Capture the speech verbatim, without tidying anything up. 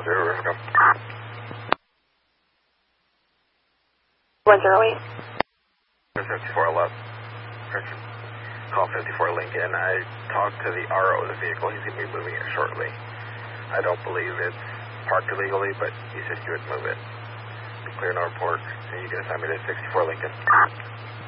zero, River, come. one zero eight. fifty-four eleven. Call fifty-four Lincoln. I talked to the R O of the vehicle. He's going to be moving it shortly. I don't believe it's parked illegally, but he said he would move it. Be clear, no report. And you can assign me to sixty-four Lincoln.